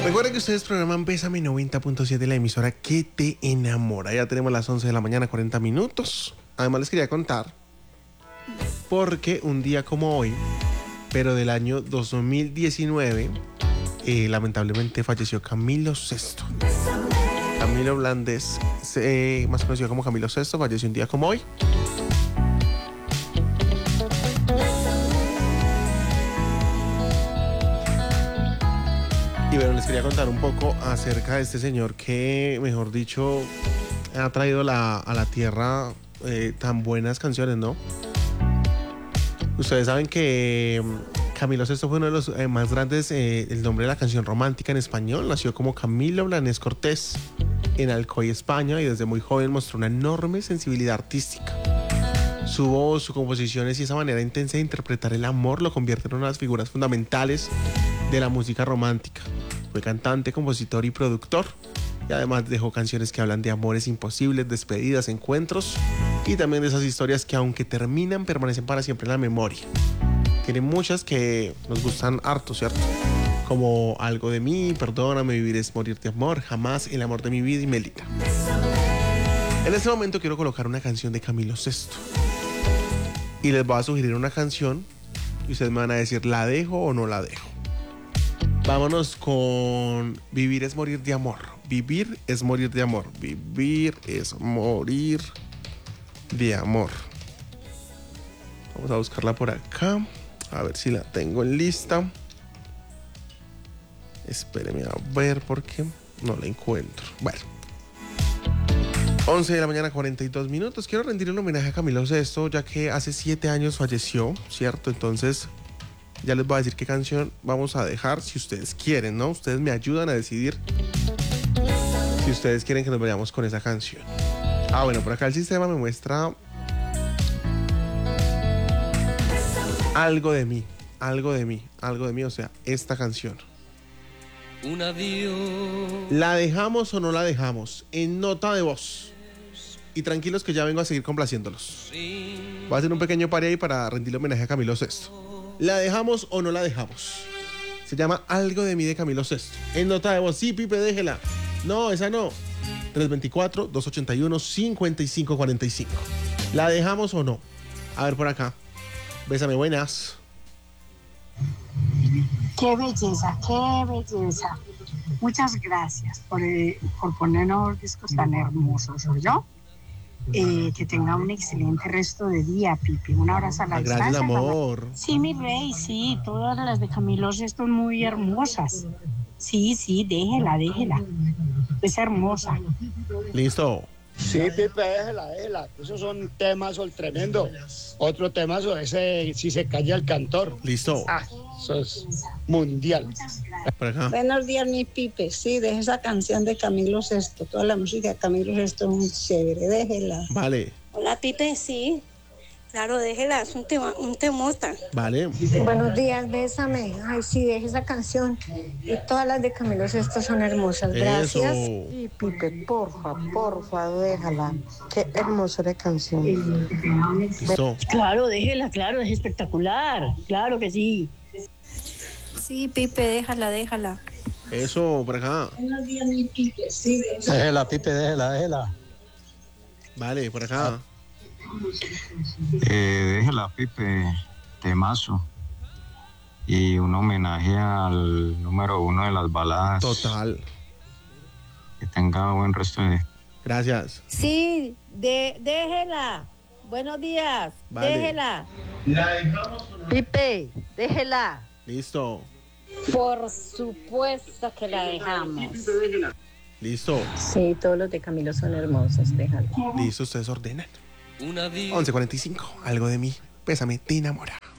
Recuerden que ustedes programan Bésame 90.7, la emisora que te enamora. Ya tenemos las 11 de la mañana, 40 minutos. Además les quería contar, porque un día como hoy, pero del año 2019, lamentablemente falleció Camilo Sesto. Camilo Blandés, más conocido como Camilo Sesto, falleció un día como hoy. Y bueno, les quería contar un poco acerca de este señor que, mejor dicho, ha traído a la tierra tan buenas canciones, ¿no? Ustedes saben que Camilo Sesto fue uno de los más grandes, el nombre de la canción romántica en español. Nació como Camilo Blanes Cortés en Alcoy, España, y desde muy joven mostró una enorme sensibilidad artística. Su voz, sus composiciones y esa manera intensa de interpretar el amor lo convierte en una de las figuras fundamentales de la música romántica. Fue cantante, compositor y productor, y además dejó canciones que hablan de amores imposibles, despedidas, encuentros, y también de esas historias que, aunque terminan, permanecen para siempre en la memoria. Tiene muchas que nos gustan harto, ¿cierto? Como Algo de mí, Perdóname, Vivir es morir de amor, Jamás, El amor de mi vida y Melita. En este momento quiero colocar una canción de Camilo Sesto y les voy a sugerir una canción y ustedes me van a decir, ¿la dejo o no la dejo? Vámonos con Vivir es morir de amor. Vivir es morir de amor. Vivir es morir de amor. Vamos a buscarla por acá. A ver si la tengo en lista. Espéreme a ver por qué no la encuentro. Bueno. 11 de la mañana, 42 minutos. Quiero rendir un homenaje a Camilo Sesto, ya que hace 7 años falleció, ¿cierto? Entonces, ya les voy a decir qué canción vamos a dejar si ustedes quieren, ¿no? Ustedes me ayudan a decidir si ustedes quieren que nos vayamos con esa canción. Ah, bueno, por acá el sistema me muestra Algo de mí, algo de mí, algo de mí, o sea, esta canción. Un adiós. ¿La dejamos o no la dejamos? En nota de voz. Y tranquilos que ya vengo a seguir complaciéndolos. Voy a hacer un pequeño paré ahí para rendirle homenaje a Camilo Sesto. ¿La dejamos o no la dejamos? Se llama Algo de mí de Camilo Sesto. En nota de voz. Sí, Pipe, déjela. No, esa no. 324-281-5545. ¿La dejamos o no? A ver por acá. Bésame, buenas. Qué belleza, qué belleza. Muchas gracias por ponernos discos tan hermosos, ¿oyó? Que tenga un excelente resto de día, Pipi. Un abrazo a la distancia. Gracias, amor. Sí, mi rey, sí. Todas las de Camilo Sesto muy hermosas. Sí, déjela. Es hermosa. Listo. Sí, Pipe, déjela. Esos son temas tremendo. Otro temazo, ese Si se calla el cantor. Listo. Eso es mundial. Por acá. Buenos días, mi Pipe. Sí, deje esa canción de Camilo Sesto. Toda la música de Camilo Sesto es muy chévere. Déjela. Vale. Hola, Pipe, sí. Claro, déjela, es un temota. Vale. Buenos días, bésame. Ay, sí, deje esa canción. Y todas las de Camilo Sesto son hermosas. Gracias. Eso. Y Pipe, porfa, déjala. Qué hermosa de canción. Listo. Claro, déjela, claro, es espectacular. Claro que sí. Sí, Pipe, déjala. Eso, por acá. Buenos días, mi Pipe. Sí, Déjela, Pipe, déjela. Vale, por acá. Déjela, Pipe, temazo. Y un homenaje al número 1 de las baladas. Total. Que tenga buen resto de... Gracias. Sí, déjela. Buenos días. Vale. Déjela. Pipe, déjela. Listo. Por supuesto que la dejamos. Listo. Sí, todos los de Camilo son hermosos. Déjala. Listo, ustedes ordenan. Un adiós. 11:45. Algo de mí. Bésame, te enamora.